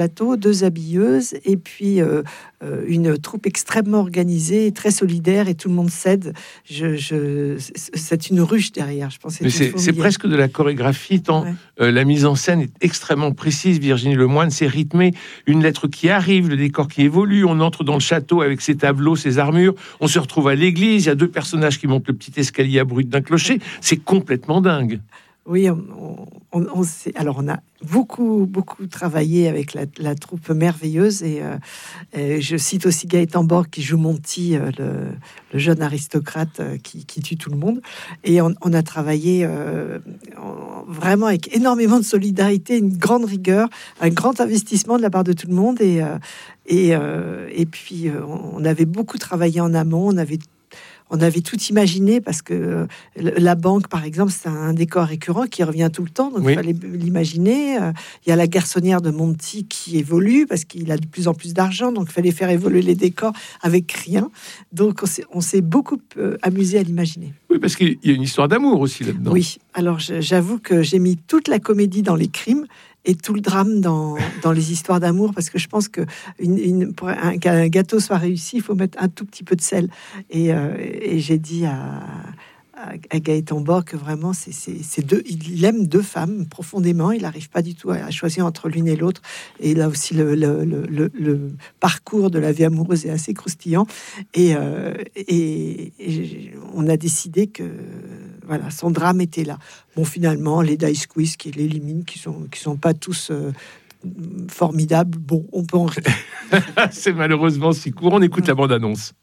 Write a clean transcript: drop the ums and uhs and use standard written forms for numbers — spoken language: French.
plateau, 2 habilleuses et puis une troupe extrêmement organisée, et très solidaire, et tout le monde cède. C'est une ruche derrière, je pense. C'est presque de la chorégraphie, tant la mise en scène est extrêmement précise. Virginie Lemoine, c'est rythmé. Une lettre qui arrive, le décor qui évolue, on entre dans le château avec ses tableaux, ses armures, on se retrouve à l'église, il y a 2 personnages qui montent le petit escalier abrupт d'un clocher. C'est complètement dingue. Oui, on a beaucoup travaillé avec la troupe merveilleuse, et je cite aussi Gaëtan Borg qui joue Monty, le jeune aristocrate qui tue tout le monde, et on a travaillé vraiment avec énormément de solidarité, une grande rigueur, un grand investissement de la part de tout le monde, et puis on avait beaucoup travaillé en amont, on avait tout imaginé, parce que la banque, par exemple, c'est un décor récurrent qui revient tout le temps, donc il fallait l'imaginer. Il y a la garçonnière de Monty qui évolue parce qu'il a de plus en plus d'argent, donc il fallait faire évoluer les décors avec rien. Donc on s'est beaucoup amusé à l'imaginer. Oui, parce qu'il y a une histoire d'amour aussi là-dedans. Oui, alors j'avoue que j'ai mis toute la comédie dans les crimes et tout le drame dans les histoires d'amour, parce que je pense que pour qu'un gâteau soit réussi, il faut mettre un tout petit peu de sel. Et j'ai dit à Gaëtan Borg que vraiment, il aime 2 femmes profondément. Il n'arrive pas du tout à choisir entre l'une et l'autre. Et là aussi, le parcours de la vie amoureuse est assez croustillant. Et on a décidé que voilà, son drame était là. Bon, finalement, les Dice Quiz qui l'éliminent, qui sont pas tous formidables. Bon, on peut en rire. C'est malheureusement si court. On écoute la bande-annonce.